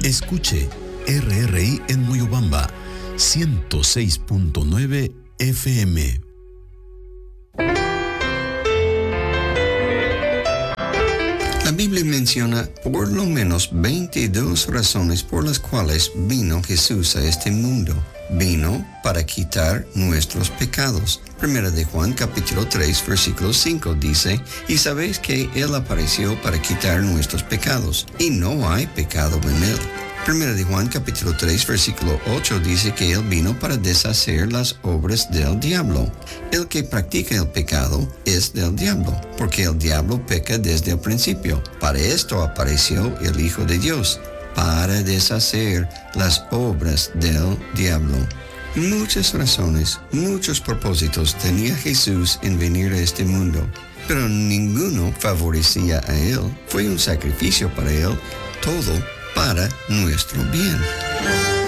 Escuche RRI en Moyobamba, 106.9 FM. La Biblia menciona por lo menos 22 razones por las cuales vino Jesús a este mundo. Vino para quitar nuestros pecados. Primera de Juan capítulo 3 versículo 5 dice: y sabéis que Él apareció para quitar nuestros pecados, y no hay pecado en Él. Primera de Juan capítulo 3 versículo 8 dice que Él vino para deshacer las obras del diablo. El que practica el pecado es del diablo, porque el diablo peca desde el principio. Para esto apareció el Hijo de Dios, para deshacer las obras del diablo. Muchas razones, muchos propósitos tenía Jesús en venir a este mundo, pero ninguno favorecía a Él. Fue un sacrificio para Él, todo para nuestro bien.